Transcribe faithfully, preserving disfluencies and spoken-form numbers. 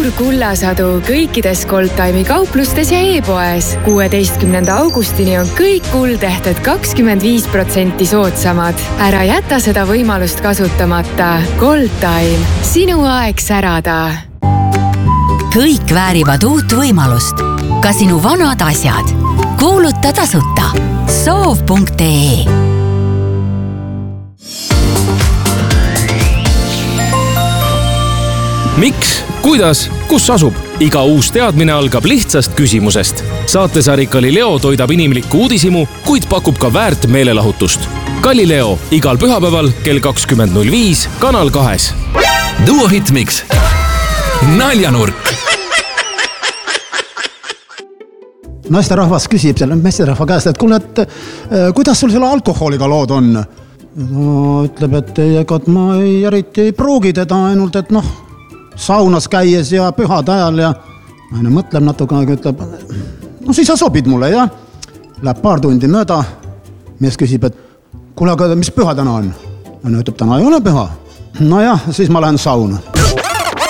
suur kullasadu kõikides Goldtime'i kauplustes ja e-poes. kuueteistkümnenda augustini on kõik kuldehted kakskümmend viis protsenti soodsamad. Ära jäta seda võimalust kasutamata. Goldtime. Sinu aeg särada. Kõik väärivad uut võimalust. Ka sinu vanad asjad. Kuuluta tasuta. soov punkt ee. Miks? Kuidas? Kus asub? Iga uus teadmine algab lihtsast küsimusest. Saatesari Galileo toidab inimlikku uudisimu, kuid pakub ka väärt meelelahutust. Galileo igal pühapäeval kell kakskümmend null viis Kanal kahes. Duo Hit Mix. Naljanurk. Naisterahvas küsib selle meesterahva käest, et kuule, et kuidas sul selle alkoholiga lood on? No, ütleb, et ega ma ei, eriti ei pruugi teda ainult, et noh, saunas käies ja pühad ajal ja aina mõtleb natuke aega, ütleb, no siis sa sobid mulle, jah? Läheb paar tundi mööda, mees küsib, et kuule, aga mis püha täna on? No ütleb, täna ei ole püha. No jah, siis ma lähen sauna.